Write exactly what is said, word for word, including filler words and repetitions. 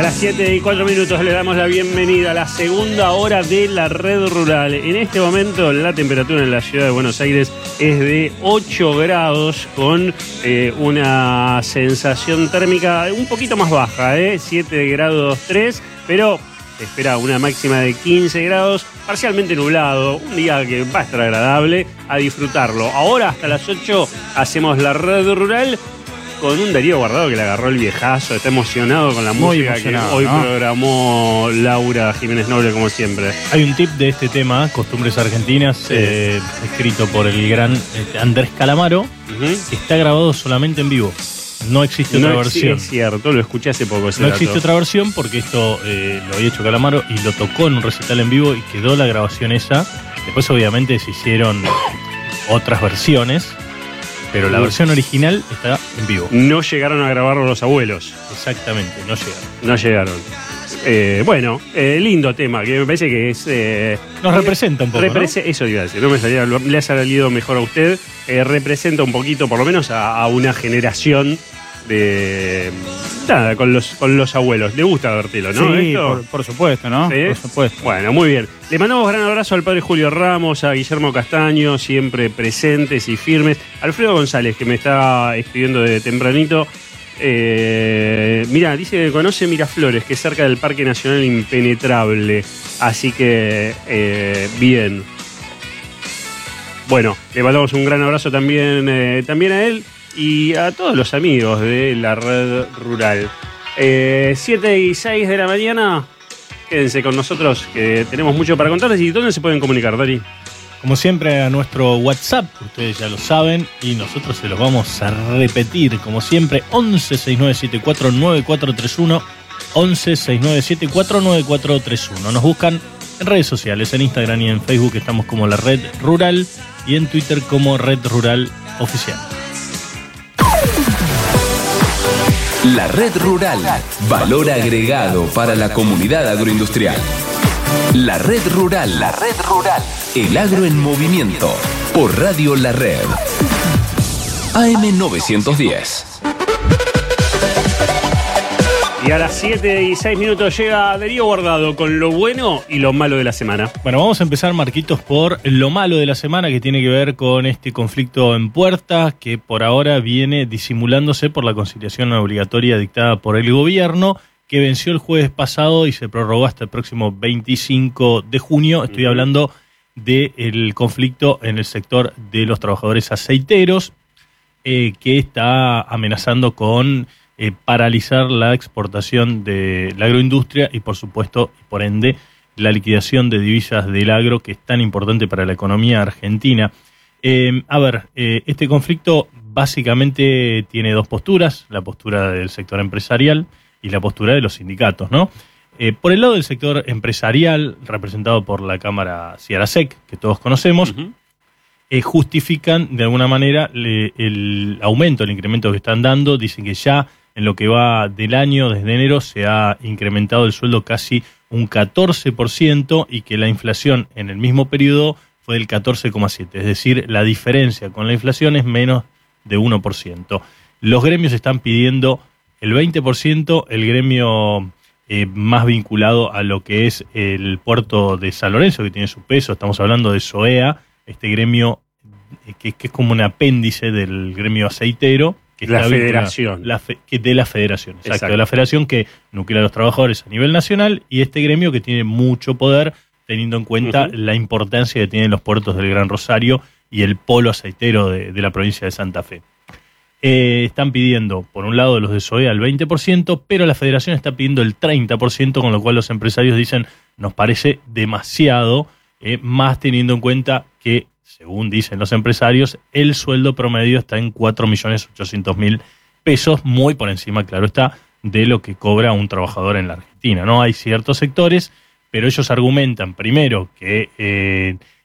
a las siete y cuatro minutos le damos la bienvenida a la segunda hora de la Red Rural. En este momento la temperatura en la ciudad de Buenos Aires es de ocho grados con eh, una sensación térmica un poquito más baja, ¿eh? siete grados tres, pero se espera una máxima de quince grados, parcialmente nublado, un día que va a estar agradable, a disfrutarlo. Ahora hasta las ocho hacemos la Red Rural con un Darío Guardado que le agarró el viejazo, está emocionado con la Muy música que hoy ¿no? programó Laura Jiménez Noble, como siempre. Hay un tip de este tema, Costumbres Argentinas, sí. eh, escrito por el gran eh, Andrés Calamaro, uh-huh. que está grabado solamente en vivo. No existe otra no, versión. Sí, es cierto, lo escuché hace poco ese No dato. existe otra versión porque esto eh, lo había hecho Calamaro y lo tocó en un recital en vivo y quedó la grabación esa. Después obviamente se hicieron otras versiones, pero la versión original está en vivo. No llegaron a grabarlo los abuelos. Exactamente, no llegaron. No llegaron. Eh, bueno, eh, lindo tema, que me parece que es... Eh, Nos representa un poco, represe- ¿no? Eso iba a decir, no me salía, le ha salido mejor a usted. Eh, representa un poquito, por lo menos, a, a una generación de... Nada, con los, con los abuelos. Le gusta Bertelo, ¿no? Sí, ¿Esto? por, por supuesto, ¿no? ¿Sí? Por supuesto. Bueno, muy bien. Le mandamos un gran abrazo al padre Julio Ramos, a Guillermo Castaño, siempre presentes y firmes. Alfredo González, que me está escribiendo de tempranito. Eh, mira, dice que conoce Miraflores, que es cerca del Parque Nacional Impenetrable. Así que, eh, bien. Bueno, le mandamos un gran abrazo también, eh, también a él y a todos los amigos de la Red Rural. Eh, siete y seis de la mañana, quédense con nosotros, que tenemos mucho para contarles. ¿Y dónde se pueden comunicar, Dari? Como siempre, a nuestro WhatsApp, ustedes ya lo saben, y nosotros se los vamos a repetir, como siempre, once seis nueve siete cuatro nueve cuatro tres uno, once seis nueve siete cuatro nueve cuatro tres uno. Nos buscan en redes sociales, en Instagram y en Facebook estamos como La Red Rural, y en Twitter como Red Rural Oficial. La Red Rural, valor agregado para la comunidad agroindustrial. La Red Rural, la Red Rural, el agro en movimiento, por Radio La Red. A M novecientos diez. Y a las siete y seis minutos llega Darío Guardado con lo bueno y lo malo de la semana. Bueno, vamos a empezar, Marquitos, por lo malo de la semana, que tiene que ver con este conflicto en puerta, que por ahora viene disimulándose por la conciliación obligatoria dictada por el gobierno, que venció el jueves pasado y se prorrogó hasta el próximo veinticinco de junio. Estoy hablando del conflicto en el sector de los trabajadores aceiteros, eh, que está amenazando con eh, paralizar la exportación de la agroindustria y, por supuesto, por ende, la liquidación de divisas del agro, que es tan importante para la economía argentina. Eh, a ver, eh, este conflicto básicamente tiene dos posturas: la postura del sector empresarial y la postura de los sindicatos, ¿no? Eh, por el lado del sector empresarial, representado por la Cámara Ciarasec, que todos conocemos, uh-huh. eh, justifican de alguna manera le, el aumento, el incremento que están dando. Dicen que ya en lo que va del año, desde enero, se ha incrementado el sueldo casi un catorce por ciento y que la inflación en el mismo periodo fue del catorce coma siete por ciento. Es decir, la diferencia con la inflación es menos de uno por ciento. Los gremios están pidiendo el veinte por ciento, el gremio eh, más vinculado a lo que es el puerto de San Lorenzo, que tiene su peso. Estamos hablando de SOEA, este gremio eh, que, que es como un apéndice del gremio aceitero. Que la está federación. La fe, que de la federación, exacto, exacto. De la federación que nuclea a los trabajadores a nivel nacional, y este gremio que tiene mucho poder, teniendo en cuenta uh-huh. la importancia que tienen los puertos del Gran Rosario y el polo aceitero de, de la provincia de Santa Fe. Eh, están pidiendo, por un lado, los de SOEA el veinte por ciento, pero la federación está pidiendo el treinta por ciento, con lo cual los empresarios dicen, nos parece demasiado, eh, más teniendo en cuenta que, según dicen los empresarios, el sueldo promedio está en cuatro millones ochocientos mil pesos, muy por encima, claro está, de lo que cobra un trabajador en la Argentina, ¿no? Hay ciertos sectores, pero ellos argumentan, primero, que eh,